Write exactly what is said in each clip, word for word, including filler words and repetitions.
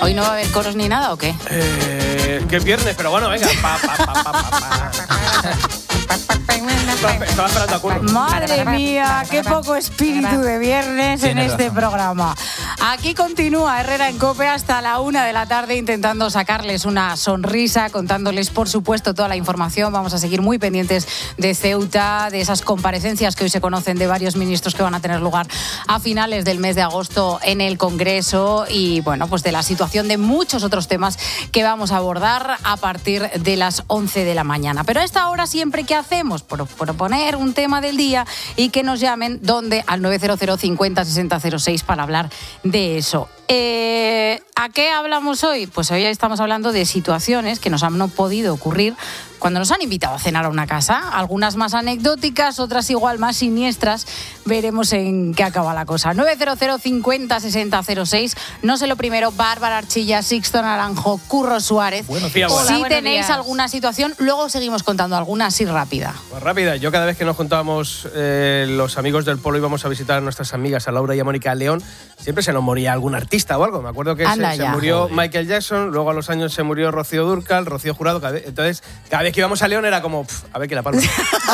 ¿Hoy no va a haber coros ni nada o qué? Eh, que es viernes, pero bueno, venga. Pa, pa, pa, pa, pa, pa. Estaba esperando a Curro. Madre mía, qué poco espíritu de viernes en este programa. Aquí continúa Herrera en COPE hasta la una de la tarde intentando sacarles una sonrisa, contándoles por supuesto toda la información. Vamos a seguir muy pendientes de Ceuta, de esas comparecencias que hoy se conocen de varios ministros que van a tener lugar a finales del mes de agosto en el Congreso y bueno, pues de la situación de muchos otros temas que vamos a abordar a partir de las once de la mañana. Pero a esta hora siempre, ¿qué hacemos? Por, proponer un tema del día y que nos llamen, ¿dónde? Al nueve cero cero cincuenta sesenta cero seis para hablar de eso. Eh, ¿A qué hablamos hoy? Pues hoy estamos hablando de situaciones que nos han no podido ocurrir cuando nos han invitado a cenar a una casa. Algunas más anecdóticas, otras igual más siniestras. Veremos en qué acaba la cosa. nueve cero cero cincuenta sesenta cero seis. No sé lo primero, Bárbara Archilla, Sixto Naranjo, Curro Suárez. Buenos días, si buenos tenéis días. alguna situación, luego seguimos contando alguna así rápida. Pues rápida, yo cada vez que nos juntábamos eh, los amigos del Polo íbamos a visitar a nuestras amigas, a Laura y a Mónica León, siempre se nos moría algún artista o algo. Me acuerdo que Anda se, se ya. murió Joder. Michael Jackson, luego a los años se murió Rocío Dúrcal, Rocío Jurado, cada vez- entonces cada vez que íbamos a León era como, pff, a ver quién la palma.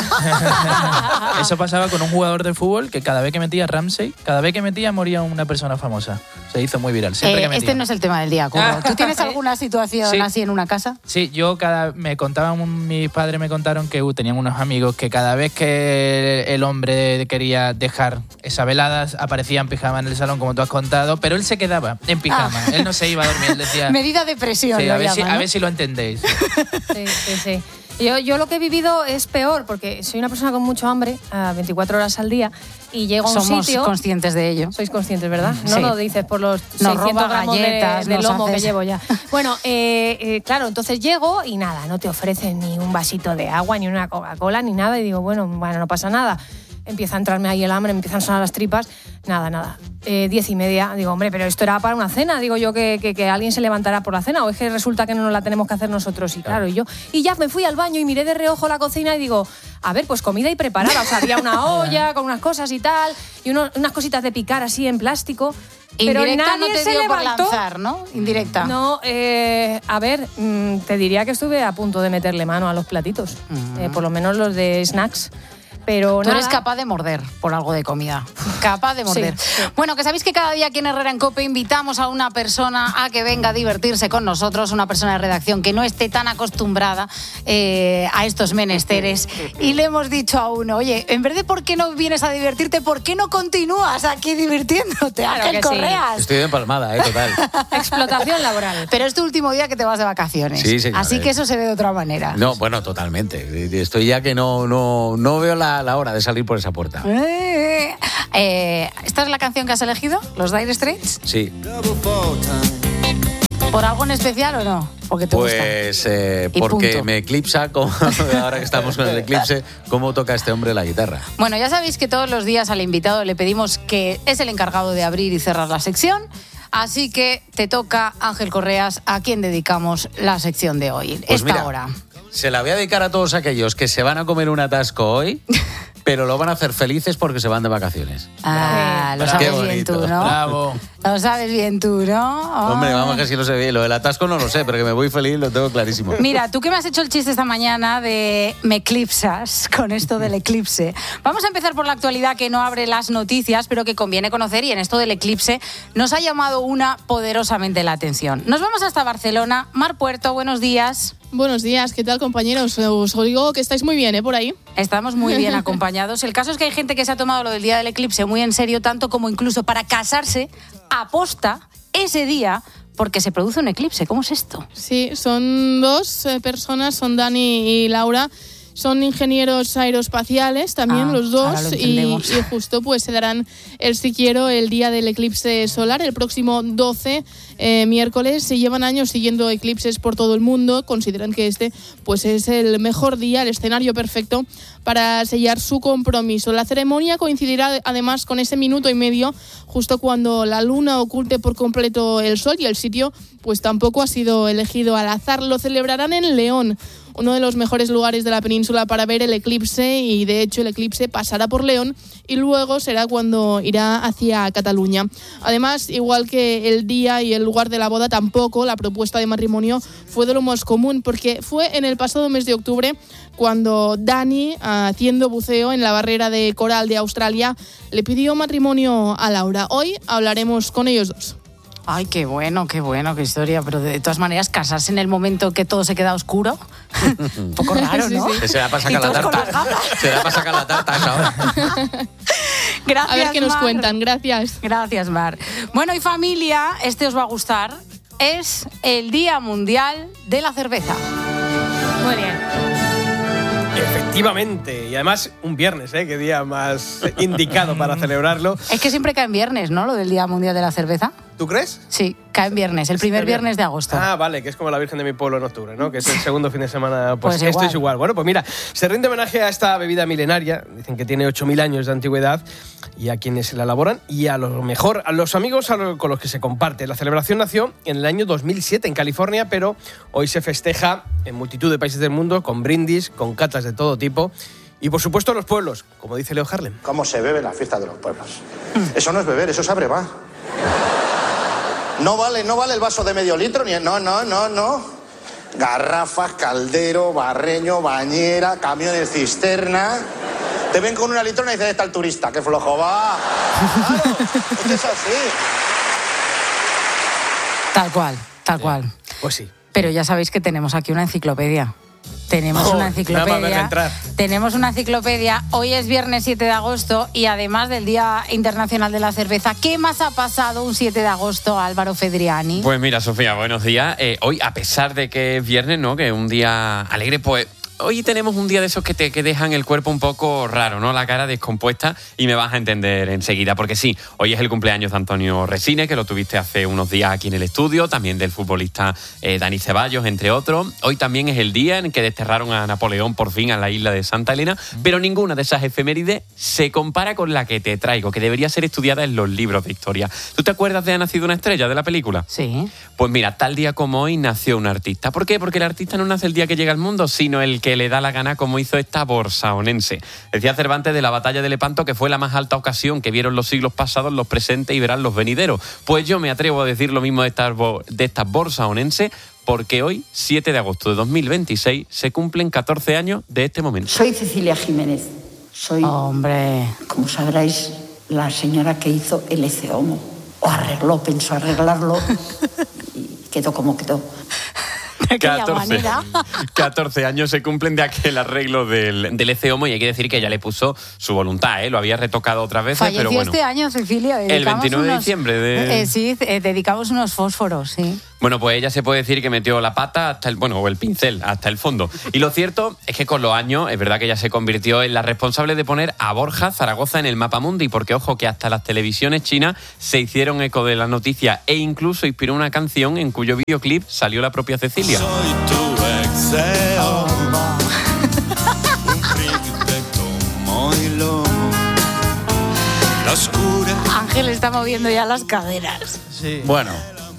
Eso pasaba con un jugador de fútbol que cada vez que metía Ramsey, cada vez que metía moría una persona famosa. Se hizo muy viral. Siempre Eh, que metía. este no es el tema del día, Curro. ¿Tú tienes alguna situación Sí. así en una casa? Sí, yo cada me contaban, un- mis padres me contaron que uh, tenían unos amigos que cada vez que el hombre quería dejar esa velada aparecía en pijama en el salón, como tú has contado, pero él se quedaba en pijama. Él no se iba a dormir, él decía. Medida de presión. Sí, lo a, ver si, llaman, a ¿no? ver si lo entendéis. Sí, sí, sí. Yo, yo lo que he vivido es peor, porque soy una persona con mucho hambre, a veinticuatro horas al día, y llego a un Somos sitio... conscientes de ello. Sois conscientes, ¿verdad? No Sí. lo dices por los Nos seiscientos roba gramos de- galletas, de, nos lomo haces- que llevo ya. Bueno, eh, eh, claro, entonces llego y nada, no te ofrecen ni un vasito de agua, ni una Coca-Cola, ni nada, y digo, bueno, bueno, no pasa nada. Empieza a entrarme ahí el hambre, me empiezan a sonar las tripas, nada, nada. Eh, diez y media, digo, hombre, pero esto era para una cena, digo yo que, que, que alguien se levantará por la cena, o es que resulta que no nos la tenemos que hacer nosotros, y claro, y yo, y ya me fui al baño y miré de reojo la cocina y digo, a ver, pues comida y preparada, o sea, había una olla con unas cosas y tal, y uno- unas cositas de picar así en plástico, pero Indirecta nadie no te se dio por levantó. lanzar, ¿no? Indirecta. No, eh, a ver, mm, te diría que estuve a punto de meterle mano a los platitos, eh, por lo menos los de snacks. Pero Tú eres nada. capaz de morder por algo de comida. Capaz de morder. Sí, sí. Bueno, que sabéis que cada día aquí en Herrera en COPE invitamos a una persona a que venga a divertirse con nosotros, una persona de redacción que no esté tan acostumbrada eh, a estos menesteres. Y le hemos dicho a uno, oye, en vez de por qué no vienes a divertirte, ¿por qué no continúas aquí divirtiéndote? Claro Ángel que sí. Correas. Estoy de empalmada, ¿eh? Total. Explotación laboral. Pero es tu último día que te vas de vacaciones. Sí, señor. Así que eso se ve de otra manera. No, bueno, totalmente. Estoy ya que no, no, no veo la, la hora de salir por esa puerta. Eh, eh, ¿Esta es la canción que has elegido? ¿Los Dire Straits? Sí. ¿Por algo en especial o no? Porque te gusta. Pues eh, Y porque punto. me eclipsa, como, ahora que estamos con el eclipse, cómo toca este hombre la guitarra. Bueno, ya sabéis que todos los días al invitado le pedimos que es el encargado de abrir y cerrar la sección. Así que te toca, Ángel Correas, a quien dedicamos la sección de hoy, Pues esta mira, hora. Se la voy a dedicar a todos aquellos que se van a comer un atasco hoy, pero lo van a hacer felices porque se van de vacaciones. Ah, lo Bravo. sabes Qué bien tú, bonito. ¿no? Bravo. Lo sabes bien tú, ¿no? Ah. Hombre, vamos que sí lo sé bien. Lo del atasco no lo sé, pero que me voy feliz lo tengo clarísimo. Mira, tú que me has hecho el chiste esta mañana de me eclipsas con esto del eclipse. Vamos a empezar por la actualidad que no abre las noticias, pero que conviene conocer, y en esto del eclipse nos ha llamado una poderosamente la atención. Nos vamos hasta Barcelona. Mar Puerto, buenos días. Buenos días, ¿qué tal, compañeros? Os digo que estáis muy bien, ¿eh? Por ahí. Estamos muy bien acompañados. El caso es que hay gente que se ha tomado lo del día del eclipse muy en serio, tanto como incluso para casarse aposta ese día porque se produce un eclipse. ¿Cómo es esto? Sí, son dos eh, personas, son Dani y Laura. Son ingenieros aeroespaciales también, Ah, los ahora dos, lo y, entendemos. y justo pues se darán el si quiero el día del eclipse solar, el próximo doce, eh, miércoles. Se llevan años siguiendo eclipses por todo el mundo, consideran que este pues es el mejor día, el escenario perfecto para sellar su compromiso. La ceremonia coincidirá además con ese minuto y medio justo cuando la luna oculte por completo el sol, y el sitio pues tampoco ha sido elegido al azar. Lo celebrarán en León, uno de los mejores lugares de la península para ver el eclipse, y de hecho el eclipse pasará por León y luego será cuando irá hacia Cataluña. Además, igual que el día y el lugar de la boda, tampoco la propuesta de matrimonio fue de lo más común, porque fue en el pasado mes de octubre cuando Dani, haciendo buceo en la barrera de coral de Australia, le pidió matrimonio a Laura. Hoy hablaremos con ellos dos. Ay, qué bueno, qué bueno, qué historia. Pero de todas maneras, casarse en el momento que todo se queda oscuro, un poco raro, ¿no? Sí, sí. Se da para sacar la tarta. Se da para sacar la tarta a esa hora. Gracias, a ver qué nos Mar. cuentan. Gracias. Gracias, Mar. Bueno, y familia, este os va a gustar. Es el Día Mundial de la Cerveza. Muy bien. Efectivamente. Y además, un viernes, ¿eh? Qué día más indicado para celebrarlo. Es que siempre cae en viernes, ¿no? Lo del Día Mundial de la Cerveza. ¿Tú crees? Sí, cae en viernes, el primer viernes de agosto. Ah, vale, que es como la Virgen de mi pueblo en octubre, ¿no? Que es el segundo fin de semana. Pues, Pues esto igual. es igual. Bueno, pues mira, se rinde homenaje a esta bebida milenaria. Dicen que tiene ocho mil años de antigüedad, y a quienes la elaboran y a lo mejor a los amigos a lo, con los que se comparte. La celebración nació en el año dos mil siete en California, pero hoy se festeja en multitud de países del mundo con brindis, con catas de todo tipo. Y por supuesto en los pueblos, como dice Leo Harlem. ¿Cómo se bebe la fiesta de los pueblos? Eso no es beber, eso es abreva. No vale, no vale el vaso de medio litro, ni no, no, no, no. Garrafas, caldero, barreño, bañera, camiones cisterna. Te ven con una litrona y dicen, está el turista, qué flojo va. Claro, es que es así. Tal cual, tal Sí. cual. Pues sí. Pero ya sabéis que tenemos aquí una enciclopedia. Tenemos Oh, una nada más enciclopedia. verla entrar. Tenemos una enciclopedia. Hoy es viernes siete de agosto y además del Día Internacional de la Cerveza, ¿qué más ha pasado un siete de agosto, Álvaro Fedriani? Pues mira, Sofía, buenos días. Eh, hoy, a pesar de que es viernes, ¿no? Que es un día alegre, pues hoy tenemos un día de esos que te que dejan el cuerpo un poco raro, ¿no? La cara descompuesta, y me vas a entender enseguida, porque sí, hoy es el cumpleaños de Antonio Resines, que lo tuviste hace unos días aquí en el estudio, también del futbolista eh, Dani Ceballos, entre otros. Hoy también es el día en que desterraron a Napoleón por fin a la isla de Santa Elena, pero ninguna de esas efemérides se compara con la que te traigo, que debería ser estudiada en los libros de historia. ¿Tú te acuerdas de Ha nacido una estrella, de la película? Sí. Pues mira, tal día como hoy nació un artista. ¿Por qué? Porque el artista no nace el día que llega al mundo, sino el que le da la gana, como hizo esta borsaonense. Decía Cervantes de la batalla de Lepanto que fue la más alta ocasión que vieron los siglos pasados, los presentes y verán los venideros. Pues yo me atrevo a decir lo mismo de estas de esta borsaonense, porque hoy, siete de agosto de dos mil veintiséis, se cumplen catorce años de este momento. Soy Cecilia Jiménez. Soy, Hombre. como sabréis, la señora que hizo el Eceomo. O arregló, pensó arreglarlo y quedó como quedó. De aquella catorce, manera. catorce años se cumplen de aquel arreglo del, del Ece Homo, y hay que decir que ella le puso su voluntad, ¿eh? Lo había retocado otras veces, Falleció pero bueno. este año, Cecilia. El Dedicamos veintinueve de unos- diciembre de... Eh, sí, eh, dedicamos unos fósforos, sí. Bueno, pues ella se puede decir que metió la pata hasta el, bueno, o el pincel hasta el fondo. Y lo cierto es que con los años, es verdad que ella se convirtió en la responsable de poner a Borja Zaragoza en el mapa mundi, porque ojo que hasta las televisiones chinas se hicieron eco de la noticia, e incluso inspiró una canción en cuyo videoclip salió la propia Cecilia. Soy tu exeo, un príncipe como hilo, la oscura. Ángel está moviendo ya las caderas. Sí. Bueno,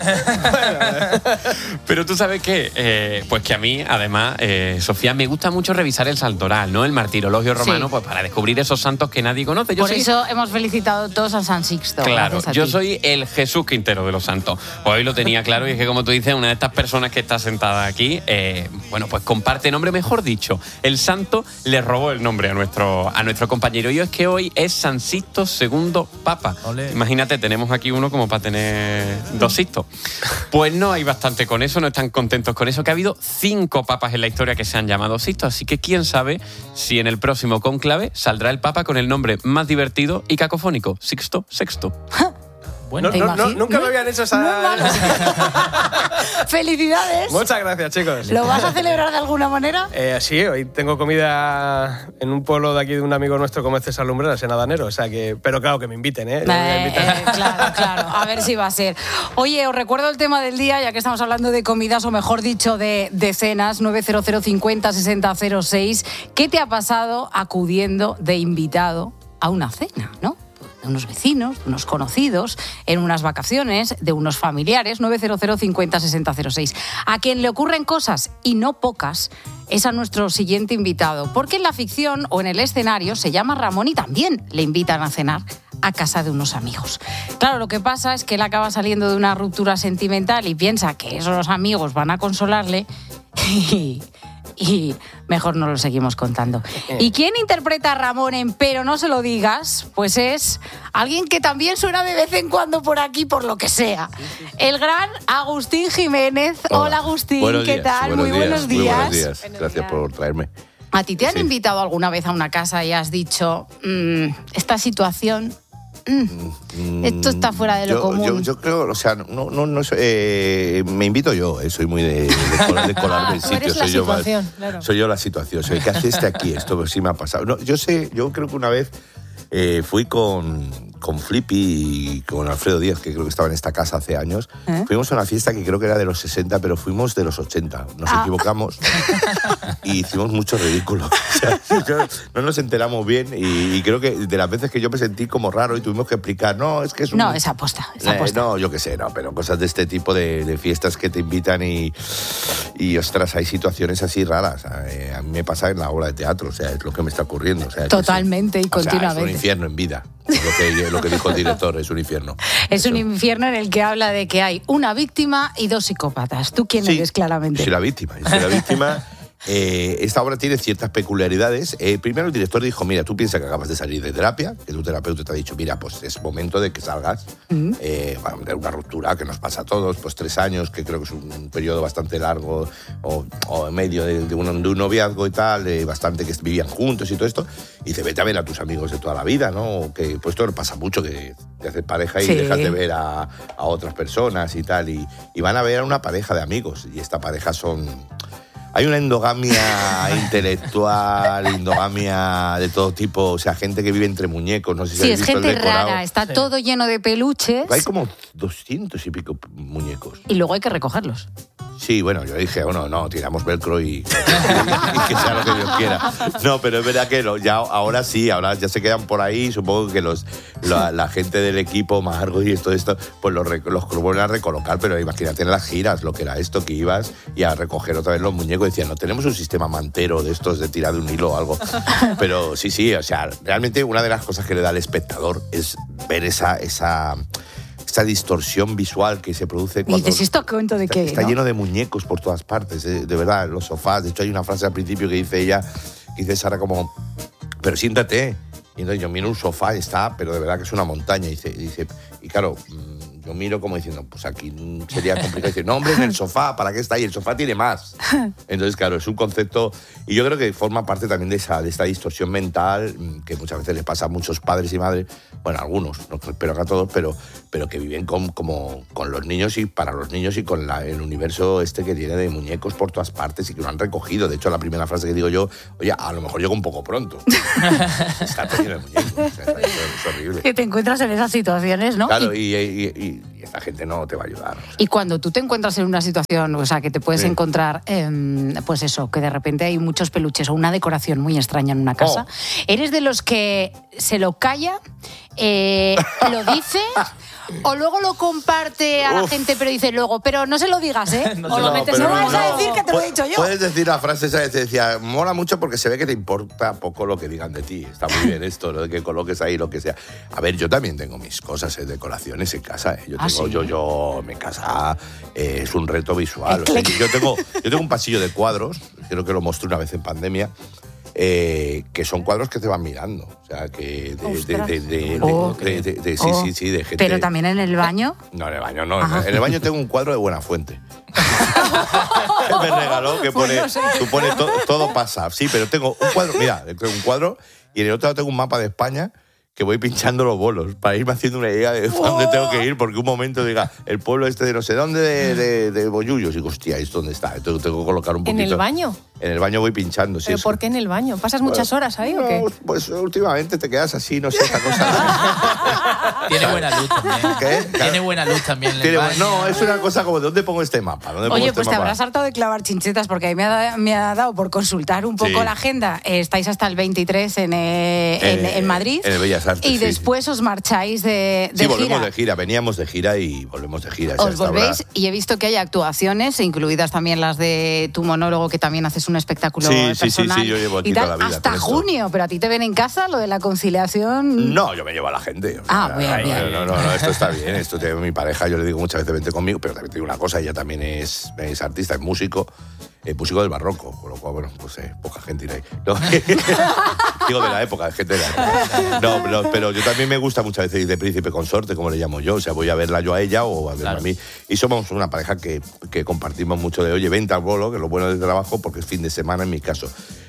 Pero tú sabes que, eh, pues que a mí, además, eh, Sofía, me gusta mucho revisar el santoral, ¿no? El martirologio romano, Sí. pues para descubrir esos santos que nadie conoce. Yo Por soy- eso hemos felicitado todos a San Sixto. Claro, gracias a yo ti. soy el Jesús Quintero de los santos. Pues hoy lo tenía claro, y es que, como tú dices, una de estas personas que está sentada aquí, eh, bueno, pues comparte nombre, mejor dicho. El santo le robó el nombre a nuestro, a nuestro compañero. Y es que hoy es San Sixto segundo Papa. Olé. Imagínate, tenemos aquí uno como para tener dos Sixtos. Pues no hay bastante con eso, no están contentos con eso, que ha habido cinco papas en la historia que se han llamado Sixto. Así que quién sabe si en el próximo cónclave saldrá el papa con el nombre más divertido y cacofónico, Sixto Sexto. Bueno, no, no, no, nunca me habían hecho esa... No es ¡Felicidades! Muchas gracias, chicos. ¿Lo vas a celebrar de alguna manera? Eh, sí, hoy tengo comida en un pueblo de aquí de un amigo nuestro como es César Lumbreras, en Adanero. O sea que, pero claro, que me inviten, ¿eh? Eh, eh, claro, claro. A ver si va a ser. Oye, os recuerdo el tema del día, ya que estamos hablando de comidas, o mejor dicho, de, de cenas. nueve cero cero cincuenta sesenta cero seis. ¿Qué te ha pasado acudiendo de invitado a una cena, no? De unos vecinos, de unos conocidos, en unas vacaciones, de unos familiares. nueve cero cero cincuenta sesenta cero seis. A quien le ocurren cosas, y no pocas, es a nuestro siguiente invitado. Porque en la ficción o en el escenario se llama Ramón y también le invitan a cenar a casa de unos amigos. Claro, lo que pasa es que él acaba saliendo de una ruptura sentimental y piensa que esos amigos van a consolarle y... y mejor no lo seguimos contando. ¿Y quién interpreta a Ramón en Pero no se lo digas? Pues es alguien que también suena de vez en cuando por aquí, por lo que sea. El gran Agustín Jiménez. Hola, Hola Agustín, buenos ¿qué días, tal? Buenos Muy buenos días. Muy buenos días. Buenos Gracias días. por traerme. ¿A ti te han Sí. invitado alguna vez a una casa y has dicho, mmm, esta situación... Mm, esto está fuera de lo yo, común? Yo, yo creo, o sea, no, no, no eh, me invito yo, eh, soy muy de, de, colar, de colarme en Tú sitios. eres la soy yo, situación, más- claro. soy yo la situación, soy el que hace este aquí, esto pues, sí me ha pasado. No, yo sé, yo creo que una vez eh, fui con, con Flippy y con Alfredo Díaz, que creo que estaba en esta casa hace años. ¿Eh? Fuimos a una fiesta que creo que era de los sesenta, pero fuimos de los ochenta. Nos Ah. equivocamos y hicimos mucho ridículo. O sea, yo- no nos enteramos bien y, y creo que de las veces que yo me sentí como raro y tuvimos que explicar, no, es que es un... No, es aposta, es Eh, aposta. no, yo qué sé, no, pero cosas de este tipo de, de fiestas que te invitan y, y, ostras, hay situaciones así raras. Eh, a mí me pasa en la obra de teatro, o sea, es lo que me está ocurriendo. O sea, que Totalmente y sí. O sea, continuamente. es un infierno en vida, es lo que, lo que dijo el director, es un infierno. Es un infierno en el que habla de que hay una víctima y dos psicópatas. ¿Tú quién Sí, eres claramente? Yo soy la víctima, yo soy la víctima. Eh, esta obra tiene ciertas peculiaridades. Eh, primero el director dijo, mira, tú piensas que acabas de salir de terapia, que tu terapeuta te ha dicho, mira, pues es momento de que salgas Mm. eh, de una ruptura que nos pasa a todos, pues tres años, que creo que es un periodo bastante largo, o, o en medio de, de, un, de un noviazgo y tal, eh, bastante que vivían juntos y todo esto. Y dice, vete a ver a tus amigos de toda la vida, ¿no? Que pues esto pasa mucho, que te haces pareja y Sí. dejas de ver a, a otras personas y tal, y, y van a ver a una pareja de amigos, y esta pareja son... Hay una endogamia intelectual, endogamia de todo tipo, o sea, gente que vive entre muñecos, no sé si Sí, habéis es visto el gente decorado. rara, está todo lleno de peluches Hay como doscientos y pico muñecos. y luego hay que recogerlos. Sí, bueno, yo dije, bueno, no, tiramos velcro y, y que sea lo que Dios quiera. No, pero es verdad que lo- ya, ahora sí, ahora ya se quedan por ahí, supongo que los, la, la gente del equipo, Margo y esto, esto, pues los, rec- los vuelven a recolocar, pero imagínate en las giras lo que era esto, que ibas y a recoger otra vez los muñecos, decían, no tenemos un sistema mantero de estos de tirar de un hilo o algo. Pero sí, sí, o sea, realmente una de las cosas que le da al espectador es ver esa... esa esa distorsión visual que se produce Y cuando... dices, ¿esto cuento de qué? Está ¿no? lleno de muñecos por todas partes, eh, de verdad, los sofás. De hecho, hay una frase al principio que dice ella, que dice Sara como, pero siéntate. Y entonces yo miro un sofá y está, pero de verdad que es una montaña. Y dice, y, dice, y claro, mm, yo miro como diciendo, pues aquí sería complicado. Y dice, no, hombre, en el sofá, ¿para qué está ahí? El sofá tiene más. Entonces, claro, es un concepto... Y yo creo que forma parte también de, esa, de esta distorsión mental mm, que muchas veces les pasa a muchos padres y madres, bueno, a algunos, no espero que a todos, pero, pero que viven con, como, con los niños y para los niños y con la- el universo este que tiene de muñecos por todas partes y que lo han recogido. De hecho, la primera frase que digo yo, oye, a lo mejor llego un poco pronto. Está todo lleno de muñecos. O sea, es horrible. Que te encuentras en esas situaciones, ¿no? Claro, Y, y, y- y- y esta gente no te va a ayudar. o sea. y cuando tú te encuentras en una situación, o sea, que te puedes Sí. encontrar, em, pues eso, que de repente hay muchos peluches o una decoración muy extraña en una casa, Oh. ¿eres de los que se lo calla, eh, lo dice... O luego lo comparte a la Uf. gente, pero dice luego, pero no se lo digas, ¿eh? No o se lo lo- metes pero no vas a no. decir que te lo he dicho yo. Puedes decir la frase esa que te decía, mola mucho porque se ve que te importa poco lo que digan de ti. Está muy bien esto, lo de que coloques ahí lo que sea. A ver, yo también tengo mis cosas, eh, decoraciones en casa. eh. Yo ¿Ah, tengo, sí? yo, yo, mi casa eh, es un reto visual. O sea, Ecléctico. yo, tengo, yo tengo un pasillo de cuadros, creo que lo mostré una vez en pandemia, eh, que son cuadros que te van mirando. O sea, que de, de, de, de, de- Oh. de- de- de- sí, Oh. sí, sí, de gente... Pero también en el baño. No, en el baño no. Ajá. En el baño tengo un cuadro de Buena Fuente. Me regaló que pone, Bueno, sí. tú pones to- todo pasa. Sí, pero tengo un cuadro, mira, tengo un cuadro y en el otro lado tengo un mapa de España que voy pinchando los bolos para irme haciendo una idea de oh. dónde tengo que ir, porque un momento diga, el pueblo este de no sé dónde, de, de, de Bollullos, y digo, hostia, ¿esto dónde está? Entonces tengo que colocar un poquito. ¿En el baño? En el baño voy pinchando, sí. ¿Pero eso. por qué en el baño? ¿Pasas muchas Bueno, horas ahí no, o qué? Pues últimamente te quedas así, no sé, esta cosa. Tiene buena luz también. ¿Qué? Tiene buena luz también. En Tiene el bu- baño. no, es una cosa como, ¿dónde pongo este mapa? ¿Dónde pongo Oye, este pues te mapa? habrás hartado de clavar chinchetas porque ahí me ha, me ha dado por consultar un poco Sí. la agenda. Eh, estáis hasta el veintitrés en, eh, en, Eh, en Madrid. en el Bellas Artes, Y sí, después os marcháis de, de Sí, volvemos gira. de gira, veníamos de gira y volvemos de gira. o sea, Os hasta ahora- volvéis y he visto que hay actuaciones, incluidas también las de tu monólogo, que también haces un espectáculo Sí, sí, sí, personal. sí, yo llevo aquí y tal, toda la vida hasta con esto. junio, pero a ti te ven en casa lo de la conciliación. No, yo me llevo a la gente. o sea, Ah, bien, ay, bien. No, no, no, esto está bien. Esto tiene mi pareja, yo le digo muchas veces, vente conmigo, pero también te digo una cosa, ella también es, es artista, es músico, eh, músico del barroco, con lo cual, bueno, pues eh, poca gente irá ahí. No, digo de la época, de gente de la época. No, pero, pero yo también me gusta muchas veces ir de príncipe consorte, como le llamo yo, o sea, voy a verla yo a ella o a verla Claro. a mí. Y somos una pareja que, que compartimos mucho de, oye, vente al bolo, que es lo bueno del trabajo, porque es fin de semana en mi caso.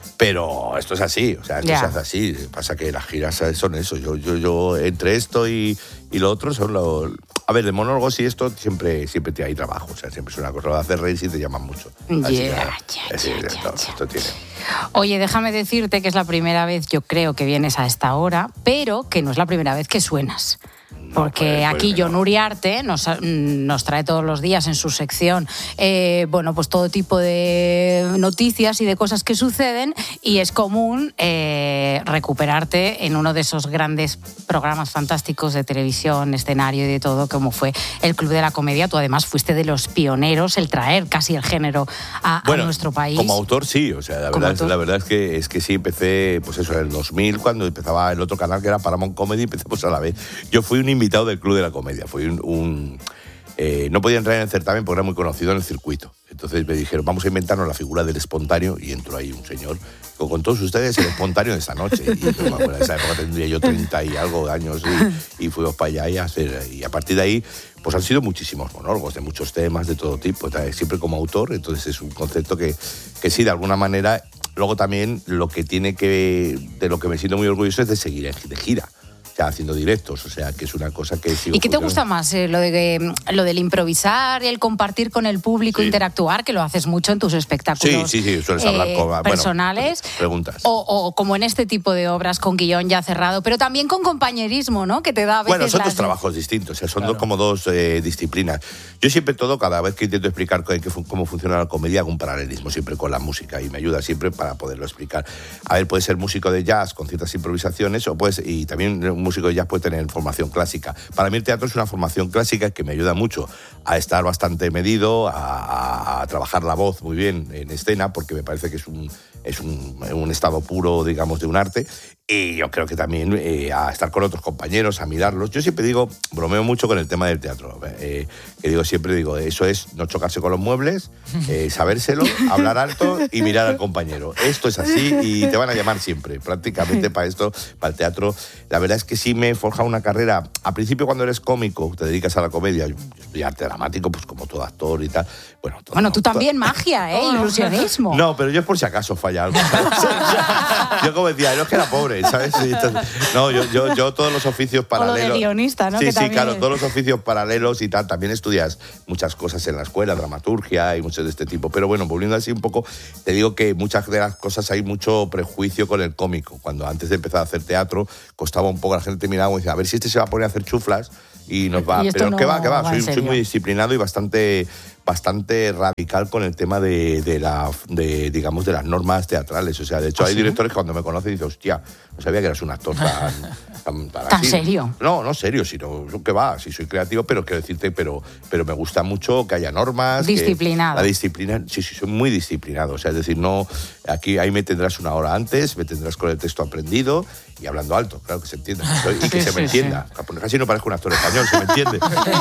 Pero esto es así, o sea, esto Ya. se hace así. Pasa que las giras son eso. Yo, yo, yo entre esto y, y lo otro son los. A ver, de monólogos y esto siempre, siempre te hay trabajo. O sea, siempre es una cosa. Lo de hacer reír sí te llaman mucho. Así que, Ya, nada, ya, sí, ya, esto, ya. esto tiene. Oye, déjame decirte que es la primera vez, yo creo, que vienes a esta hora, pero que no es la primera vez que suenas. Porque pues, pues, aquí no. Jon Uriarte nos, nos trae todos los días en su sección, eh, bueno, pues todo tipo de noticias y de cosas que suceden, y es común eh, recuperarte en uno de esos grandes programas fantásticos de televisión, escenario y de todo, como fue el Club de la Comedia. Tú además fuiste de los pioneros, el traer casi el género a, Bueno, a nuestro país. como autor sí, o sea, la Como verdad, es, autor. la verdad es que es que sí empecé, pues eso, en el dos mil, cuando empezaba el otro canal que era Paramount Comedy, empezamos a la vez. Yo fui un invitado del Club de la Comedia, fui un... un eh, no podía entrar en el certamen porque era muy conocido en el circuito. Entonces me dijeron, vamos a inventarnos la figura del espontáneo, y entró ahí un señor con, con todos ustedes el espontáneo de esta noche. Y yo, bueno, en esa época tendría yo treinta y algo de años y, y fuimos para allá y a hacer. Y a partir de ahí, pues han sido muchísimos monólogos de muchos temas, de todo tipo, siempre como autor. Entonces es un concepto que, que sí, de alguna manera. Luego también lo que tiene que, de lo que me siento muy orgulloso es de seguir en- de gira. O sea, haciendo directos, o sea, que es una cosa que sigo ¿Y qué te funcionando. gusta más? Eh, lo, de, lo del improvisar, el compartir con el público, Sí. interactuar, que lo haces mucho en tus espectáculos Sí, sí, sí, sueles hablar eh, con... bueno, personales. preguntas. O, o como en este tipo de obras con guión ya cerrado, pero también con compañerismo, ¿no? Que te da a veces Bueno, son dos las- trabajos distintos, o sea, son dos, como dos eh, disciplinas. Yo siempre todo, cada vez que intento explicar co- que fu- cómo funciona la comedia, hago un paralelismo siempre con la música y me ayuda siempre para poderlo explicar. A ver, puedes ser músico de jazz con ciertas improvisaciones, o puedes, y también un músico de jazz puede tener formación clásica. Para mí el teatro es una formación clásica que me ayuda mucho a estar bastante medido, a, a- a trabajar la voz muy bien en escena, porque me parece que es un, es un, un estado puro, digamos, de un arte. Y yo creo que también eh, a estar con otros compañeros, a mirarlos. Yo siempre digo, bromeo mucho con el tema del teatro. Eh, que digo, siempre digo, eso es no chocarse con los muebles, eh, sabérselo, hablar alto y mirar al compañero. Esto es así y te van a llamar siempre, prácticamente para esto, para el teatro. La verdad es que sí me he forjado una carrera. Al principio, cuando eres cómico, te dedicas a la comedia, yo estudié arte dramático, pues como todo actor y tal. Bueno, todo, Bueno, tú también magia, ¿eh? Ilusionismo. no, pero yo es por si acaso falla algo. ¿sabes? Yo como decía, no es que era pobre, ¿sabes? Y entonces, no, yo, yo, yo todos los oficios O lo paralelos. de guionista, ¿no? Sí, Que sí, también claro, es- todos los oficios paralelos y tal. También estudias muchas cosas en la escuela, dramaturgia y muchos de este tipo. Pero bueno, volviendo así un poco, te digo que muchas de las cosas hay mucho prejuicio con el cómico. Cuando antes de empezar a hacer teatro, costaba un poco, la gente te miraba y decía, a ver si este se va a poner a hacer chuflas y nos va. Y esto Pero no ¿qué va? ¿Qué va? va en Soy, soy serio. muy disciplinado y bastante bastante radical con el tema de, de la de, digamos de las normas teatrales. O sea, de hecho ¿Ah, hay sí? directores que cuando me conocen dicen, hostia, no sabía que eras un actor tan tan, tan ¿Tan así". serio? No, no serio, sino que va, sí soy creativo, pero quiero decirte, pero pero me gusta mucho que haya normas. que- Disciplinado. la disciplina, sí, sí, soy muy disciplinado. O sea, es decir, no, aquí ahí me tendrás una hora antes, me tendrás con el texto aprendido y hablando alto, claro que se entienda. Y que Sí, se sí, me entienda. Casi no parezco un actor español, se me entiende.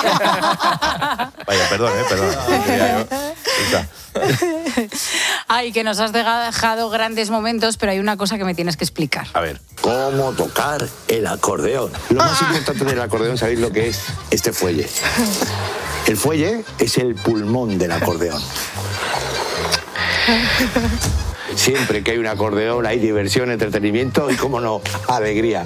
Vaya, perdón, eh, perdón. Ya, yo- o sea, Ay, que nos has dejado grandes momentos, pero hay una cosa que me tienes que explicar. a ver. ¿Cómo tocar el acordeón? Lo más importante del acordeón, ¿sabéis lo que es? Este fuelle. El fuelle es el pulmón del acordeón. Siempre que hay un acordeón hay diversión, entretenimiento y, cómo no, alegría.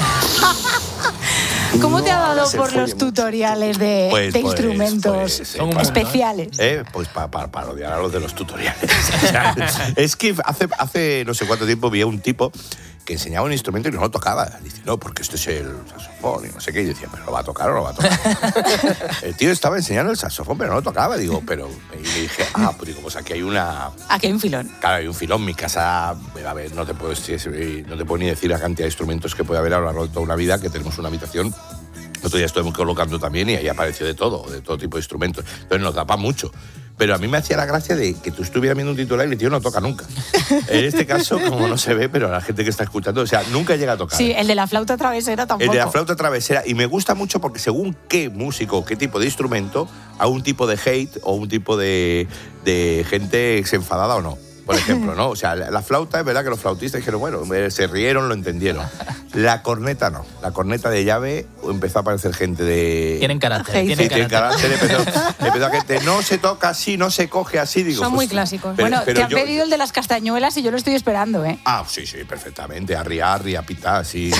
¿Cómo te ha No, dado se por folle los mucho. tutoriales de, Pues, de pues, instrumentos pues, eh, para- especiales? Eh, pues para pa, pa parodiar a los de los tutoriales. O sea, es que hace, hace no sé cuánto tiempo vi a un tipo que enseñaba un instrumento y no lo tocaba. Dice, no, porque este es el saxofón y no sé qué. Y decía, ¿pero lo va a tocar o no lo va a tocar? El tío estaba enseñando el saxofón, pero no lo tocaba. Digo, pero... Y le dije, ah, pues digo, pues aquí hay una... Aquí hay un filón. Claro, hay un filón. Mi casa, a ver, no te puedo, decir- no te puedo ni decir la cantidad de instrumentos que puede haber a lo largo de toda una vida, que tenemos una habitación. El otro día estuve colocando también y ahí apareció de todo, de todo tipo de instrumentos. Entonces nos da para mucho. Pero a mí me hacía la gracia de que tú estuvieras viendo un titular y el tío no toca nunca. En este caso, como no se ve, pero a la gente que está escuchando, o sea, nunca llega a tocar. Sí, el de la flauta travesera tampoco. El de la flauta travesera. Y me gusta mucho porque según qué músico, qué tipo de instrumento, a un tipo de hate o un tipo de, de gente se enfadada o no. Por ejemplo, ¿no? O sea, la, la flauta, es verdad que los flautistas dijeron, bueno, eh, se rieron, lo entendieron. La corneta no. La corneta de llave empezó a aparecer gente de... Tienen carácter, Sí, tienen tienen carácter. carácter. Empezó, empezó a gente, no se toca así, no se coge así. Digo, Son pues, muy clásicos. pero- bueno, pero te han yo- pedido el de las castañuelas y yo lo estoy esperando, ¿eh? Ah, sí, sí, perfectamente. Arria, arria, pita, sí. O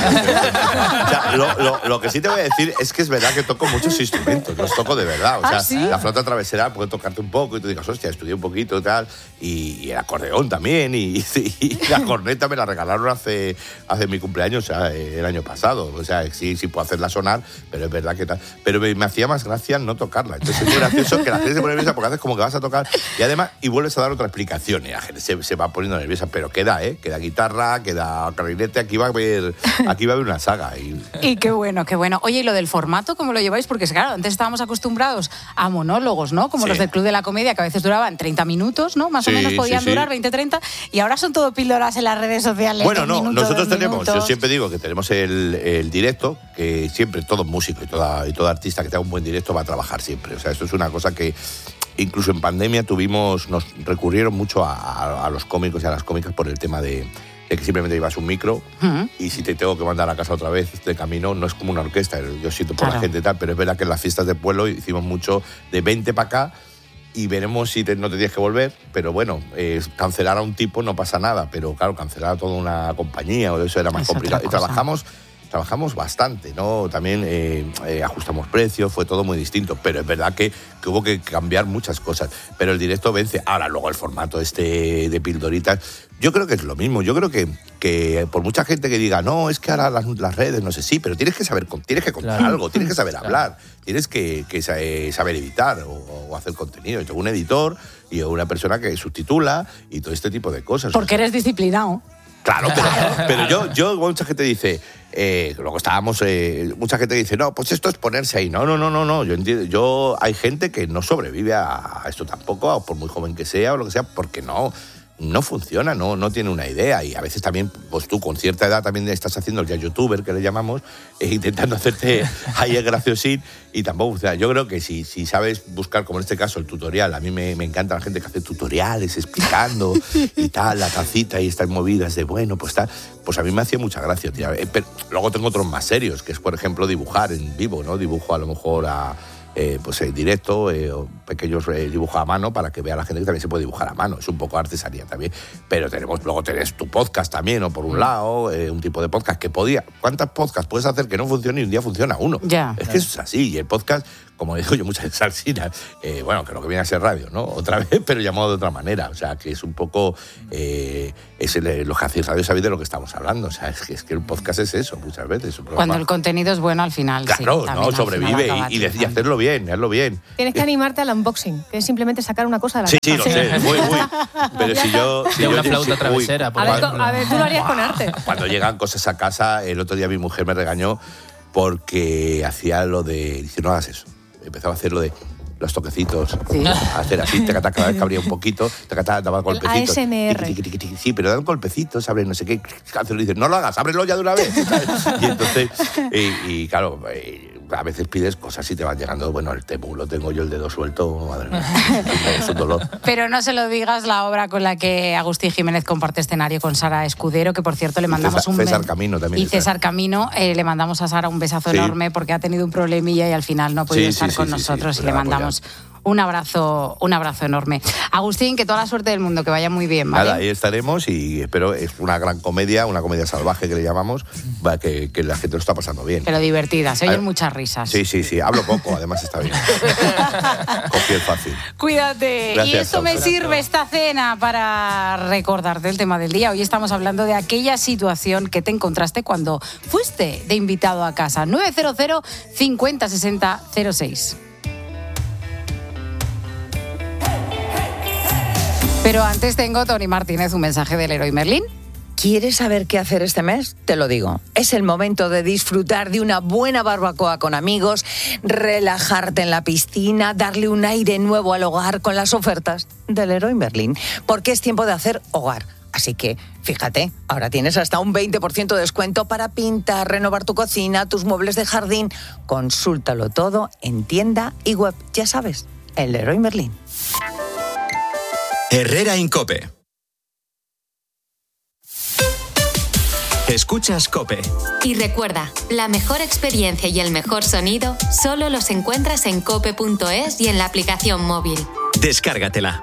sea, lo, lo- lo que sí te voy a decir es que es verdad que toco muchos instrumentos, los toco de verdad. O sea, ¿Ah, sí? la flauta travesera puede tocarte un poco y tú digas, hostia, estudié un poquito y tal. Y, y el acordeón también. Y, y la corneta me la regalaron hace, hace mi cumpleaños, o sea, el año pasado. O sea, sí, sí puedo hacerla sonar, pero es verdad que tal. Pero me, me hacía más gracia no tocarla. Entonces es muy gracioso que la gente se pone nerviosa porque haces como que vas a tocar y además, y vuelves a dar otra explicación. Y la gente se, se va poniendo nerviosa, pero queda, ¿eh? Queda guitarra, queda clarinete, aquí va a haber, aquí va a haber una saga. Y, Y qué bueno, qué bueno. Oye, ¿y lo del formato cómo lo lleváis? Porque claro, antes estábamos acostumbrados a monólogos, ¿no? Como Sí. los del Club de la Comedia, que a veces duraban treinta minutos, ¿no? Más o Sí, menos podían sí, sí. durar veinte, treinta. Y ahora son todo píldoras en las redes sociales. Bueno, un no, minuto, nosotros dos tenemos, yo minutos. siempre digo que tenemos el, el directo, que siempre todo músico y toda, y todo artista que tenga un buen directo va a trabajar siempre. O sea, esto es una cosa que incluso en pandemia tuvimos, nos recurrieron mucho a, a- a los cómicos y a las cómicas por el tema de, de que simplemente llevas un micro Ujú. y si te tengo que mandar a casa otra vez de camino, no es como una orquesta, yo siento por Claro. la gente y tal, pero es verdad que en las fiestas del pueblo hicimos mucho de veinte para acá y veremos si te- no te tienes que volver, pero bueno, eh, cancelar a un tipo no pasa nada, pero claro, cancelar a toda una compañía o eso era más Es otra complicado. Y cosa. trabajamos, trabajamos bastante, ¿no? También eh, eh, ajustamos precios, fue todo muy distinto, pero es verdad que, que hubo que cambiar muchas cosas, pero el directo vence. Ahora, luego el formato este de pildoritas, yo creo que es lo mismo, yo creo que, que por mucha gente que diga, no, es que ahora las, las redes, no sé, sí, pero tienes que saber, con- tienes que contar Claro. algo, tienes que saber hablar, tienes que, que sa- eh, saber editar o, o hacer contenido. Yo tengo un editor y una persona que subtitula y todo este tipo de cosas. Porque eres disciplinado. Claro, pero, pero yo, yo, mucha gente dice, eh, luego estábamos, eh, mucha gente dice, no, pues esto es ponerse ahí. No, no, no, no, no. Yo entiendo, yo, hay gente que no sobrevive a, a esto tampoco, o por muy joven que sea o lo que sea, porque no. No funciona, no, no tiene una idea. Y a veces también, pues tú con cierta edad también estás haciendo el ya youtuber, que le llamamos, e intentando hacerte ahí el graciosín, y tampoco funciona. Yo creo que si, si sabes buscar, como en este caso, el tutorial, a mí me, me encanta la gente que hace tutoriales explicando y tal, la tacita y estas movidas de, bueno, pues tal, pues a mí me hacía mucha gracia, tía. Eh, pero luego tengo otros más serios, que es, por ejemplo, dibujar en vivo, ¿no? Dibujo a lo mejor a... Eh, pues en directo, eh, o pequeños eh, dibujos a mano para que vea la gente que también se puede dibujar a mano. Es un poco artesanía también. Pero tenemos, luego tenés tu podcast también, o por un lado, eh, un tipo de podcast que podía. ¿Cuántas podcasts puedes hacer que no funcione y un día funciona uno? Ya. Es que eso es así. Y el podcast, como digo yo muchas veces al cine, eh, bueno, que lo que viene a ser radio, ¿no? Otra vez, pero llamado de otra manera. O sea, que es un poco. Eh, es el, los que hacéis radio sabéis de lo que estamos hablando. O sea, es que, es que el podcast es eso muchas veces. un Cuando programa- el contenido es bueno al final. sí, Claro, también no, al final sobrevive acaba y, y, de- y triunfando. hacerlo bien, hazlo bien. Tienes que animarte al unboxing, que es simplemente sacar una cosa de la Sí, sí, caja. lo sé, muy, muy. Pero si yo... Si De yo una flauta uy, travesera, por A ver, ejemplo. co- a ver, tú lo harías con arte. Cuando llegan cosas a casa, el otro día mi mujer me regañó porque hacía lo de... Dice, no hagas eso. Empezaba a hacer lo de los toquecitos, Sí. a hacer así, tacatá, cada vez que abría un poquito, tacatá, daba golpecitos. A S M R. Tiqui, tiqui, tiqui, tiqui. Sí, pero dan golpecitos, abre no sé qué, y dices, no lo hagas, ábrelo ya de una vez. ¿sabes? Y entonces, y, y claro, eh, a veces pides cosas y te van llegando, bueno, el temu, lo tengo yo el dedo suelto, madre mía, es un dolor. Pero no se lo digas la obra con la que Agustín Jiménez comparte escenario con Sara Escudero, que por cierto le mandamos César- un César be- Camino también Y está. César Camino, eh, le mandamos a Sara un besazo Sí. enorme porque ha tenido un problemilla y al final no ha podido Sí, estar sí, con sí, sí, nosotros sí, y le la mandamos un abrazo, un abrazo enorme. Agustín, que toda la suerte del mundo, que vaya muy bien, ¿vale? Nada, ahí estaremos y espero, es una gran comedia, una comedia salvaje que le llamamos, va, que, que la gente lo está pasando bien. Pero divertida, se oyen Ah, muchas risas. Sí, sí, sí, hablo poco, además está bien. Copié fácil. Cuídate. Gracias, y esto me Fausto. sirve esta cena para recordarte el tema del día. Hoy estamos hablando de aquella situación que te encontraste cuando fuiste de invitado a casa. nueve cero cero, cincuenta, sesenta, cero seis. Pero antes tengo, Tony Martínez, un mensaje del Leroy Merlin. ¿Quieres saber qué hacer este mes? Te lo digo. Es el momento de disfrutar de una buena barbacoa con amigos, relajarte en la piscina, darle un aire nuevo al hogar con las ofertas del Leroy Merlin. Porque es tiempo de hacer hogar. Así que, fíjate, ahora tienes hasta un veinte por ciento de descuento para pintar, renovar tu cocina, tus muebles de jardín. Consúltalo todo en tienda y web. Ya sabes, el Leroy Merlin. Herrera en COPE. Escuchas COPE. Y recuerda, la mejor experiencia y el mejor sonido solo los encuentras en cope punto es y en la aplicación móvil. Descárgatela.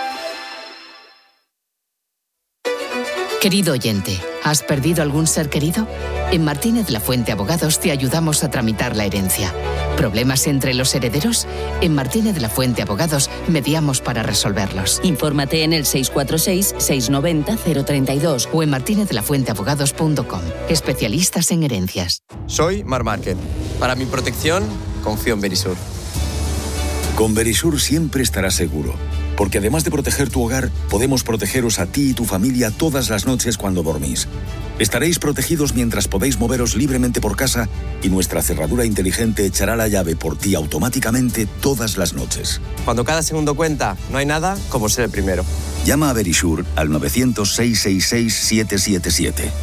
Querido oyente, ¿has perdido algún ser querido? En Martínez La Fuente Abogados te ayudamos a tramitar la herencia. ¿Problemas entre los herederos? En Martínez La Fuente Abogados mediamos para resolverlos. Infórmate en el seis cuatro seis, seis nueve cero, cero tres dos o en martínez de la fuente abogados punto com. Especialistas en herencias. Soy Mar Márquez. Para mi protección, confío en Verisur. Con Verisur siempre estarás seguro, porque además de proteger tu hogar, podemos protegeros a ti y tu familia todas las noches cuando dormís. Estaréis protegidos mientras podéis moveros libremente por casa y nuestra cerradura inteligente echará la llave por ti automáticamente todas las noches. Cuando cada segundo cuenta, no hay nada como ser el primero. Llama a Verisur al nueve cero cero, seis seis seis, siete siete siete.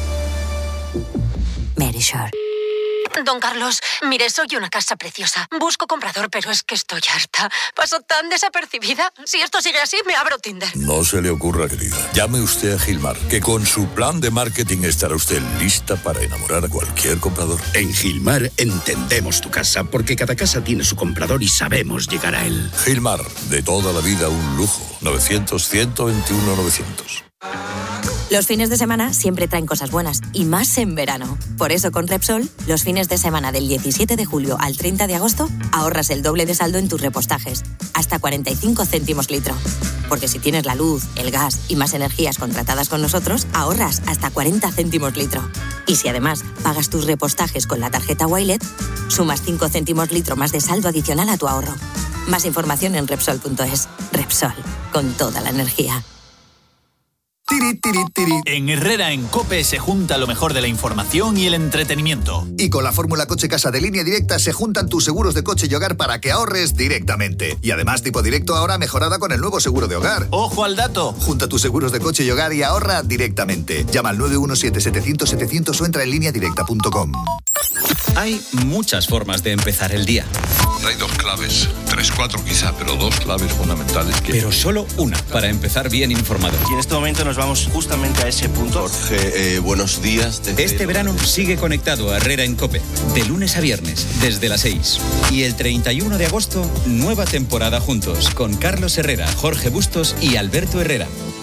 Verisur. Don Carlos, mire, soy una casa preciosa. Busco comprador, pero es que estoy harta. Paso tan desapercibida. Si esto sigue así, me abro Tinder. No se le ocurra, querida. Llame usted a Gilmar, que con su plan de marketing estará usted lista para enamorar a cualquier comprador. En Gilmar entendemos tu casa, porque cada casa tiene su comprador y sabemos llegar a él. Gilmar, de toda la vida un lujo. novecientos, ciento veintiuno, novecientos. Los fines de semana siempre traen cosas buenas, y más en verano. Por eso con Repsol, los fines de semana del diecisiete de julio al treinta de agosto, ahorras el doble de saldo en tus repostajes, hasta cuarenta y cinco céntimos litro. Porque si tienes la luz, el gas y más energías contratadas con nosotros, ahorras hasta cuarenta céntimos litro. Y si además pagas tus repostajes con la tarjeta Wilet, sumas cinco céntimos litro más de saldo adicional a tu ahorro. Más información en Repsol punto es. Repsol, con toda la energía. Tiri, tiri, tiri. En Herrera en COPE se junta lo mejor de la información y el entretenimiento. Y con la fórmula Coche Casa de Línea Directa se juntan tus seguros de coche y hogar para que ahorres directamente. Y además tipo directo ahora mejorada con el nuevo seguro de hogar. ¡Ojo al dato! Junta tus seguros de coche y hogar y ahorra directamente. Llama al nueve uno siete, setecientos, setecientos o entra en línea directa punto com. Hay muchas formas de empezar el día. Hay dos claves, tres, cuatro quizá, pero dos claves fundamentales que... Pero solo una para empezar bien informado. Y en este momento nos vamos justamente a ese punto. Jorge, eh, buenos días. Desde este verano sigue conectado a Herrera en COPE, de lunes a viernes, desde las seis. Y el treinta y uno de agosto, nueva temporada juntos, con Carlos Herrera, Jorge Bustos y Alberto Herrera.